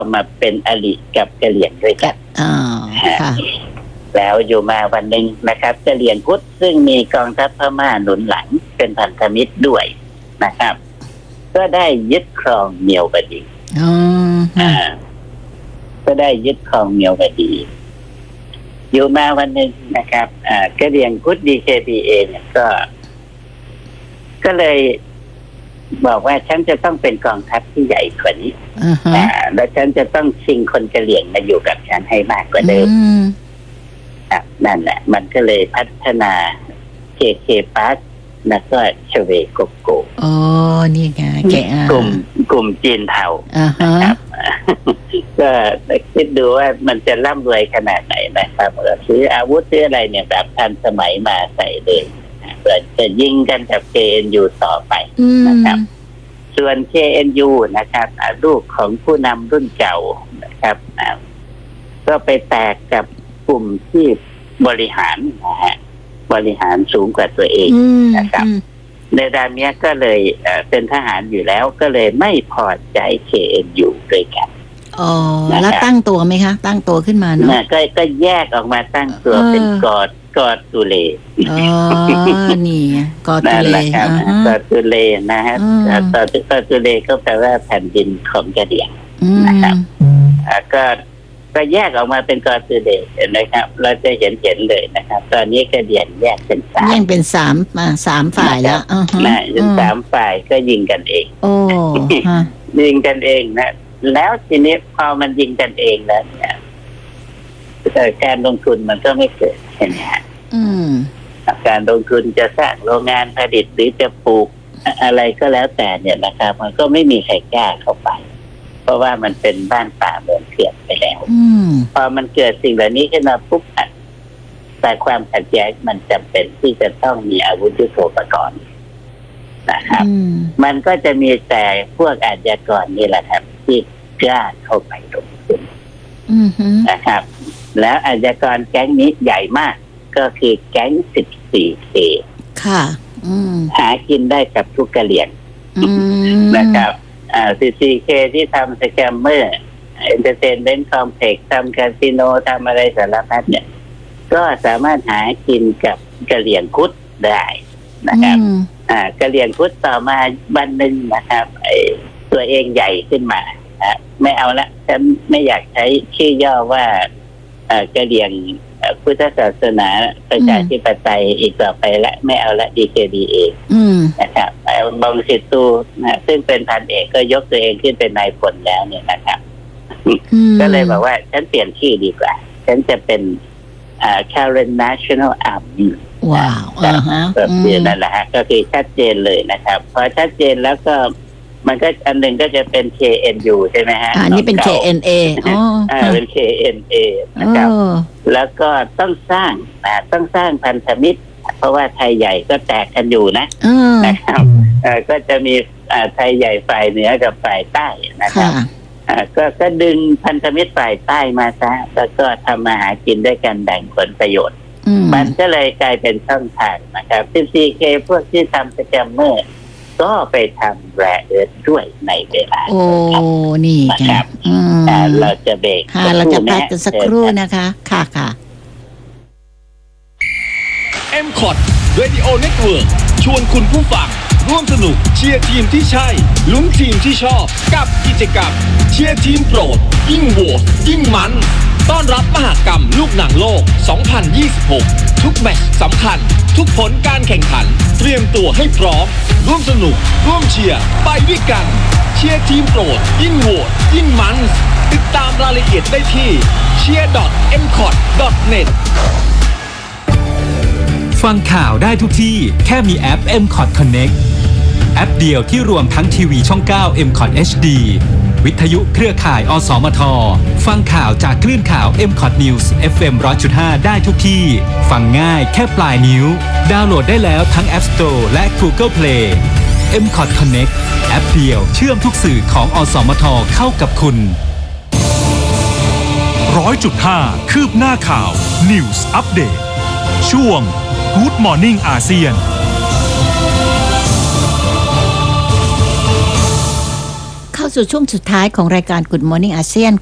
มาเป็นอริกับกะเหรี่ยงด้วยกันแล้วอยู่มาวันหนึ่งนะครับกะเหรี่ยงพุทธซึ่งมีกองทัพพม่าหนุนหลังเป็นพันธมิตรด้วยนะครับก็ได้ยึดครองเมียวบดีก็ได้ยึดครองเมียวบดีอยู่มาวันหนึ่งนะครับกะเหรี่ยงพุทธ DKBA เนี่ยก็เลยบอกว่าฉันจะต้องเป็นกองทัพที่ใหญ่กว่านี้แล้วฉันจะต้องชิงคนกะเหรี่ยงมาอยู่กับฉันให้มากกว่าเดิมนั่นแหละมันก็เลยพัฒนา KK Park แล้วก็ชเวโกโกอ๋อนี่ไงกลุ่มจีนเทานะครับก็คิดดูว่ามันจะร่ำรวยขนาดไหนนะครับซื้ออาวุธซื้ออะไรเนี่ยแบบทันสมัยมาใส่เลยเพื่อจะยิงกันกับ KNU ต่อไปนะครับส่วน KNU นะครับลูกของผู้นำรุ่นเก่านะครับก็ไปแตกกับกลุ่มที่บริหารนะฮะบริหารสูงกว่าตัวเองนะครับในด้านนี้ก็เลยเป็นทหารอยู่แล้วก็เลยไม่พอใจ KNU ด้วยกันอ๋อแล้วตั้งตัวไหมคะตั้งตัวขึ้นมาเนาะก็แยกออกมาตั้งตัวเป็นกอดตุเลอ๋อนี่กอดตุเลกอดตุเลนะฮะกอดตุเลก็แปลว่าแผ่นดินของกะเหรี่ยงนะครับก็แยกออกมาเป็นกอตุเลเห็นไหมครับเราจะเห็นเลยนะครับตอนนี้กะเหรี่ยงแยกเป็น3 แยกเป็น3ฝ่ายแล้วเป็น3ฝ่ายก็ยิงกันเองโอ้ยิงกันเองนะแล้วทีนี้พอมันยิงกันเองแล้วเนี่ยการลงทุนมันก็ไม่เกิดเห็นไหมฮะการลงทุนจะสร้างโรงงานผลิตหรือจะปลูกอะไรก็แล้วแต่เนี่ยนะครับมันก็ไม่มีใครกล้าเข้าไปเพราะว่ามันเป็นบ้านป่าเมืองเถื่อนไปแล้วพอมันเกิดสิ่งเหล่านี้ขึ้นมาปุ๊บแต่ความขัดแย้งมันจำเป็นที่จะต้องมีอาวุธยุทโธปกรณ์นะครับมันก็จะมีแต่พวกอาชญากรนี่แหละครับที่กล้าเข้าไปลงทุนนะครับแล้วอาชญากรแก๊งนี้ใหญ่มากก็คือแก๊ง 14K ค่ะหากินได้กับทุกกะเหรี่ยงนะครับ14K ที่ทำสแกมเมอร์เอนเตอร์เทนเมนต์คอมเพล็กซ์ทำคาสิโนทำอะไรสารพัดเนี่ยก็สามารถหากินกับกะเหรี่ยงพุทธได้นะครับกะเหรี่ยงพุทธต่อมาวันหนึ่งนะครับตัวเองใหญ่ขึ้นมาไม่เอาละฉันไม่อยากใช้ชื่อย่อว่ากะเหรี่ยงพุทธศาสนาประชาธิปไตยอีกต่อไปละไม่เอาละ DKBA นะครับบองสิตูนะซึ่งเป็นพันเอกก็ยกตัวเองขึ้นเป็นนายพลแล้วเนี่ยนะครับก็เลยบอกว่าฉันเปลี่ยนชื่อดีกว่าฉันจะเป็นKaren National Army ว้าวแบบนี้นั่นแหละฮะก็คือชัดเจนเลยนะครับพอชัดเจนแล้วก็มันก็อันหนึ่งก็จะเป็น KNU ใช่ไหมฮะนี่เป็น KNA เป็น KNA นะครับแล้วก็ต้องสร้างพันธมิตรเพราะว่าไทยใหญ่ก็แตกกันอยู่นะครับก็จะมีไทยใหญ่ฝ่ายเหนือกับฝ่ายใต้นะครับก็ดึงพันธมิตรฝ่ายใต้มาซะแล้วก็ทำมาหากินด้วยกันแบ่งผลประโยชน์มันก็เลยกลายเป็นช่องทางนะครับ 14K พวกที่ทำสแกมเมอร์ก็ไปทำแรเอิร์ธด้วยในเวลานี่ครับเราจะเบรกเราจะพักกันสักครู่นะคะค่ะ MCOT Radio Network ชวนคุณผู้ฟังร่วมสนุกเชียร์ทีมที่ใช่ลุ้นทีมที่ชอบกับกิจกรรมเชียร์ทีมโปรดยิ่งโหวตยิ่งมันต้อนรับมหกรรมลูกหนังโลก 2026 ทุกแมตช์สำคัญทุกผลการแข่งขันเตรียมตัวให้พร้อมร่วมสนุกร่วมเชียร์ไปด้วยกันเชียร์ทีมโปรดยิ่งโหวตยิ่งมันติดตามรายละเอียดได้ที่ cheer.mcot.net ฟังข่าวได้ทุกที่แค่มีแอป MCOT Connect แอปเดียวที่รวมทั้งทีวีช่อง 9 MCOT HD วิทยุเครือข่ายอสมทฟังข่าวจากคลื่นข่าว MCOT News FM 100.5 ได้ทุกที่ฟังง่ายแค่ปลายนิ้วดาวน์โหลดได้แล้วทั้ง App Store และ Google Play MCOT Connect แอปเดียวเชื่อมทุกสื่อของอสมทเข้ากับคุณ 100.5 คืบหน้าข่าว News Update ช่วง Good Morning อาเซียนเข้าสู่ช่วงสุดท้ายของรายการ Good Morning ASEAN